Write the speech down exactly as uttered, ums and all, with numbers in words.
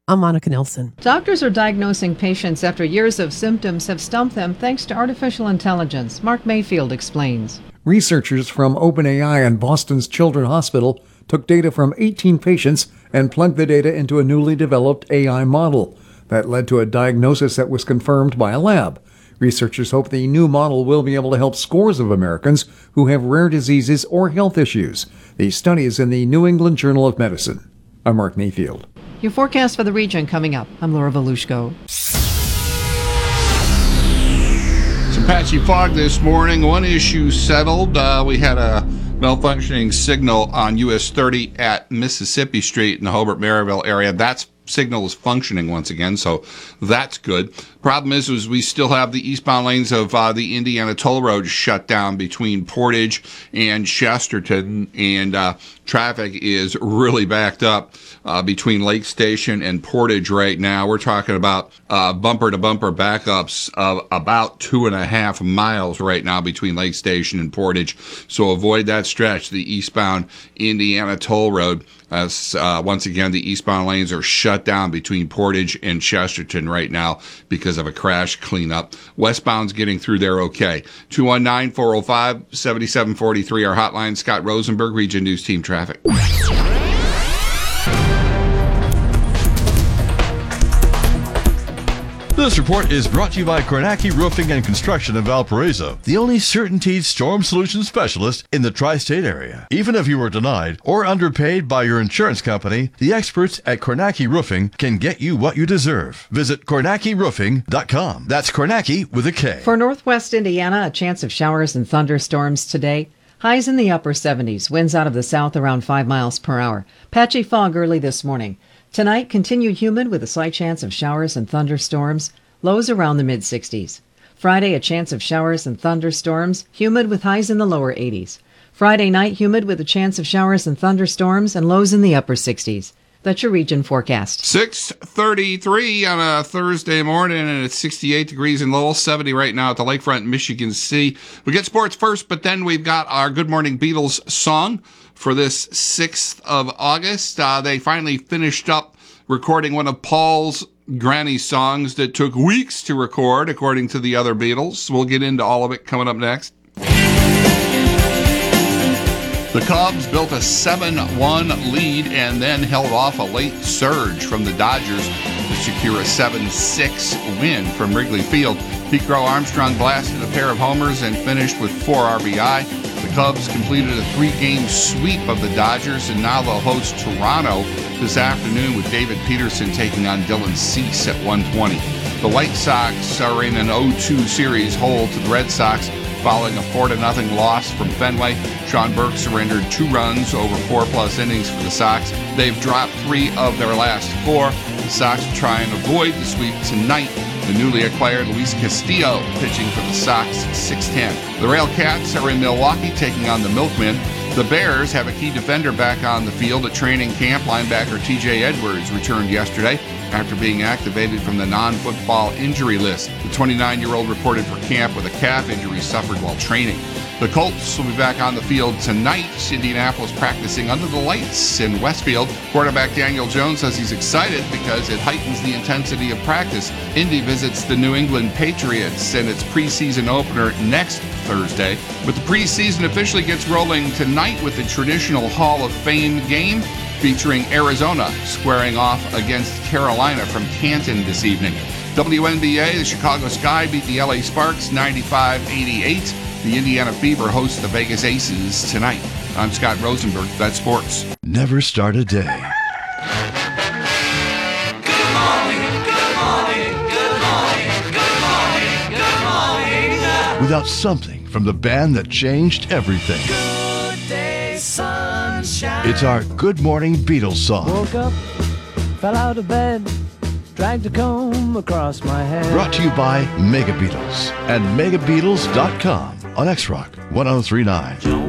I'm Monica Nelson. Doctors are diagnosing patients after years of symptoms have stumped them thanks to artificial intelligence. Mark Mayfield explains. Researchers from OpenAI and Boston's Children's Hospital took data from eighteen patients and plugged the data into a newly developed A I model. That led to a diagnosis that was confirmed by a lab. Researchers hope the new model will be able to help scores of Americans who have rare diseases or health issues. The study is in the New England Journal of Medicine. I'm Mark Mayfield. Your forecast for the region coming up. I'm Laura Volushko. Some patchy fog this morning. One issue settled. Uh, we had a malfunctioning signal on U S thirty at Mississippi Street in the Hobart-Maryville area. That's signal is functioning once again, so that's good. Problem is, is we still have the eastbound lanes of uh, the Indiana Toll Road shut down between Portage and Chesterton, and uh, traffic is really backed up uh, between Lake Station and Portage right now. We're talking about uh, bumper-to-bumper backups of about two and a half miles right now between Lake Station and Portage, so avoid that stretch, the eastbound Indiana Toll Road. As uh, once again, the eastbound lanes are shut down between Portage and Chesterton right now because of a crash cleanup. Westbound's getting through there okay. two one nine, four oh five, seven seven four three, our hotline. Scott Rosenberg, Region News Team Traffic. This report is brought to you by Kornacki Roofing and Construction of Valparaiso, the only CertainTeed storm solution specialist in the tri-state area. Even if you were denied or underpaid by your insurance company, the experts at Kornacki Roofing can get you what you deserve. Visit Kornacki Roofing dot com. That's Kornacki with a K. For northwest Indiana, a chance of showers and thunderstorms today. Highs in the upper seventies, winds out of the south around five miles per hour. Patchy fog early this morning. Tonight, continued humid with a slight chance of showers and thunderstorms. Lows around the mid-sixties. Friday, a chance of showers and thunderstorms. Humid with highs in the lower eighties. Friday night, humid with a chance of showers and thunderstorms and lows in the upper sixties. That's your region forecast. six thirty-three on a Thursday morning, and it's sixty-eight degrees in Lowell, seventy right now at the lakefront in Michigan City. We get sports first, but then we've got our Good Morning Beatles song for this sixth of August. Uh, they finally finished up recording one of Paul's Granny songs that took weeks to record, according to the other Beatles. We'll get into all of it coming up next. The Cubs built a seven one lead and then held off a late surge from the Dodgers to secure a seven six win from Wrigley Field. Pete Crow Armstrong blasted a pair of homers and finished with four R B I. The Cubs completed a three-game sweep of the Dodgers, and now they'll host Toronto this afternoon with David Peterson taking on Dylan Cease at one twenty. The White Sox are in an oh two series hole to the Red Sox following a four to nothing loss from Fenway. Sean Burke surrendered two runs over four-plus innings for the Sox. They've dropped three of their last four. The Sox will try and avoid the sweep tonight. The newly acquired Luis Castillo pitching for the Sox six ten. The Rail Cats are in Milwaukee taking on the Milkmen. The Bears have a key defender back on the field at training camp. Linebacker T J Edwards returned yesterday after being activated from the non-football injury list. The twenty-nine-year-old reported for camp with a calf injury suffered while training. The Colts will be back on the field tonight. Indianapolis practicing under the lights in Westfield. Quarterback Daniel Jones says he's excited because it heightens the intensity of practice. Indy visits the New England Patriots in its preseason opener next Thursday. But the preseason officially gets rolling tonight with the traditional Hall of Fame game featuring Arizona squaring off against Carolina from Canton this evening. W N B A, the Chicago Sky beat the L A Sparks ninety-five eighty-eight. The Indiana Fever hosts the Vegas Aces tonight. I'm Scott Rosenberg. That's sports. Never start a day Good morning, good morning, good morning, good morning, good morning. without something from the band that changed everything. Good day, sunshine. It's our Good Morning Beatles song. Woke up, fell out of bed, dragged a comb across my head. Brought to you by Mega Beatles and mega beatles dot com on X-Rock one oh three point nine.